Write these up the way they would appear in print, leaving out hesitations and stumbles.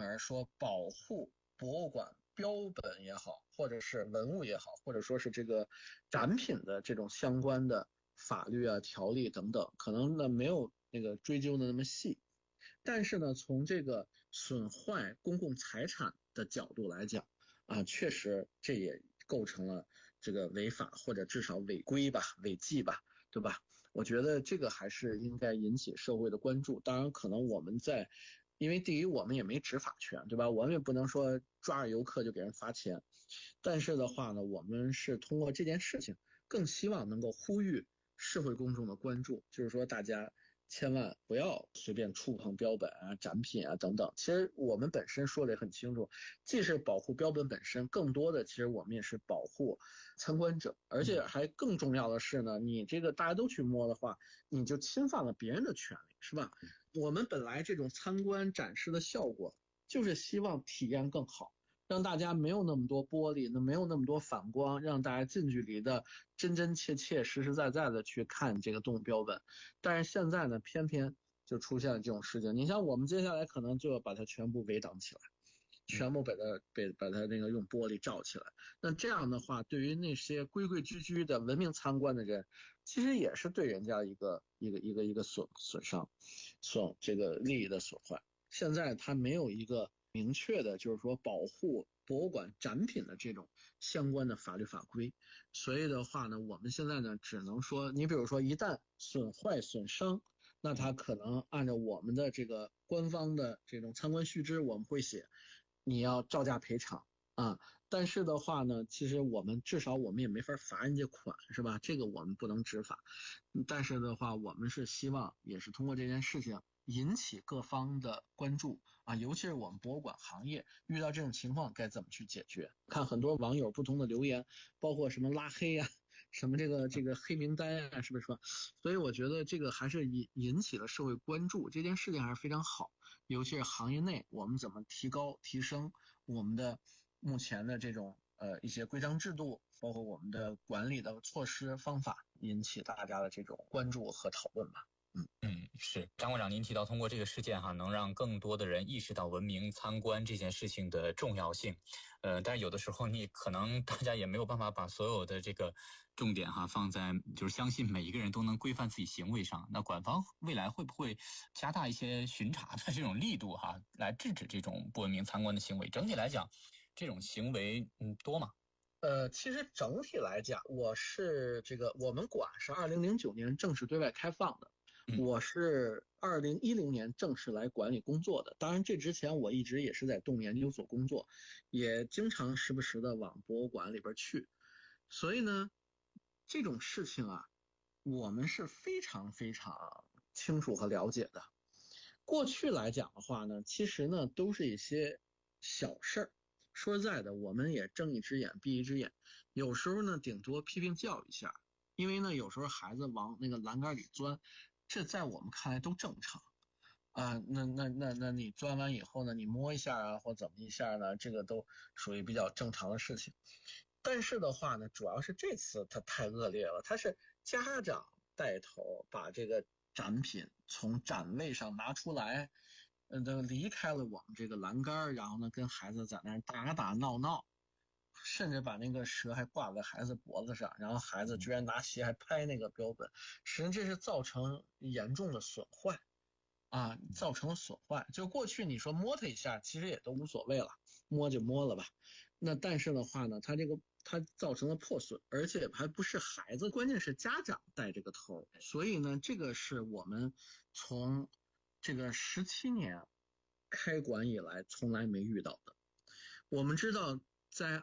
门说保护博物馆标本也好，或者是文物也好，或者说是这个展品的这种相关的法律啊、条例等等，可能呢没有那个追究的那么细。但是呢，从这个损坏公共财产的角度来讲啊，确实这也构成了这个违法或者至少违规吧、违纪吧，对吧？我觉得这个还是应该引起社会的关注。当然，可能我们因为第一我们也没执法权，对吧？我们也不能说抓着游客就给人罚钱。但是的话呢，我们是通过这件事情，更希望能够呼吁社会公众的关注，就是说大家千万不要随便触碰标本啊、展品啊等等。其实我们本身说的也很清楚，既是保护标本本身，更多的其实我们也是保护参观者，而且还更重要的是呢，你这个大家都去摸的话，你就侵犯了别人的权利，是吧？我们本来这种参观展示的效果就是希望体验更好，让大家没有那么多玻璃，没有那么多反光，让大家近距离的真真切切实实在在的去看这个动物标本。但是现在呢，偏偏就出现了这种事情。你像我们接下来可能就要把它全部围挡起来，全部把它那个用玻璃罩起来。那这样的话，对于那些规规矩矩的文明参观的人，其实也是对人家一个损伤，这个利益的损坏。现在它没有一个明确的，就是说保护博物馆展品的这种相关的法律法规，所以的话呢，我们现在呢只能说，你比如说一旦损坏损伤，那它可能按照我们的这个官方的这种参观须知，我们会写你要照价赔偿啊。但是的话呢，其实至少我们也没法罚人家款，是吧？这个我们不能执法。但是的话，我们是希望也是通过这件事情引起各方的关注啊，尤其是我们博物馆行业遇到这种情况该怎么去解决。看很多网友不同的留言，包括什么拉黑啊，什么这个黑名单啊，是不是说？所以我觉得这个还是引起了社会关注，这件事情还是非常好。尤其是行业内我们怎么提升我们的目前的这种一些规章制度，包括我们的管理的措施方法，引起大家的这种关注和讨论吧。 是张馆长，您提到通过这个事件能让更多的人意识到文明参观这件事情的重要性。但是有的时候你可能大家也没有办法把所有的这个重点放在就是相信每一个人都能规范自己行为上。那馆方未来会不会加大一些巡查的这种力度来制止这种不文明参观的行为？整体来讲，这种行为多吗？ 其实整体来讲，我们馆是2009年正式对外开放的。我是2010年正式来馆里工作的，当然这之前我一直也是在动物研究所工作，也经常时不时的往博物馆里边去。所以呢，这种事情我们是非常非常清楚和了解的。过去来讲的话呢，其实呢都是一些小事儿，说实在的，我们也睁一只眼闭一只眼，有时候呢顶多批评教育一下，因为呢有时候孩子往那个栏杆里钻，这在我们看来都正常啊。那你钻完以后呢，你摸一下或怎么一下呢，这个都属于比较正常的事情。但是的话呢，主要是这次它太恶劣了，它是家长带头把这个展品从展位上拿出来，都离开了我们这个栏杆，然后呢跟孩子在那打打闹闹，甚至把那个蛇还挂在孩子脖子上，然后孩子居然拿鞋还拍那个标本，实际上这是造成严重的损坏造成了损坏。就过去你说摸它一下其实也都无所谓了，摸就摸了吧。那但是的话呢，它造成了破损，而且还不是孩子，关键是家长带这个头。所以呢，这个是我们从这个17年开馆以来从来没遇到的。我们知道在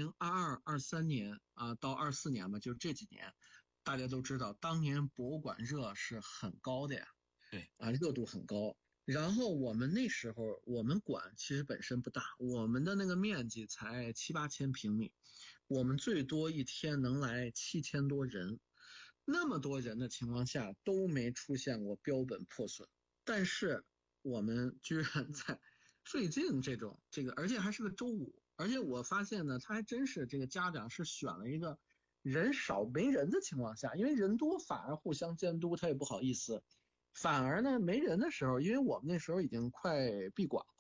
2022、23年到24年吧，就这几年，大家都知道当年博物馆热是很高的呀， 对热度很高。然后我们那时候我们馆其实本身不大，我们的那个面积才7-8千平米，我们最多一天能来7000多人，那么多人的情况下都没出现过标本破损。但是我们居然在最近这个而且还是个周五，而且我发现呢，他还真是这个家长是选了一个人少没人的情况下，因为人多反而互相监督，他也不好意思。反而呢没人的时候，因为我们那时候已经快闭馆